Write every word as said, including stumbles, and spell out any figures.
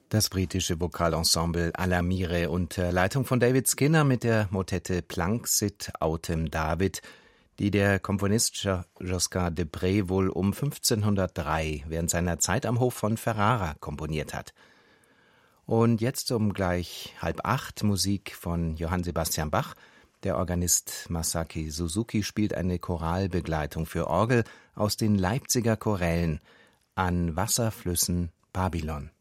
Das britische Vokalensemble Alla Mire unter Leitung von David Skinner mit der Motette Plancsit autem David, die der Komponist Josquin de Prez wohl um fünfzehnhundertdrei während seiner Zeit am Hof von Ferrara komponiert hat. Und jetzt um gleich halb acht Musik von Johann Sebastian Bach. Der Organist Masaki Suzuki spielt eine Choralbegleitung für Orgel aus den Leipziger Chorellen An Wasserflüssen Babylon.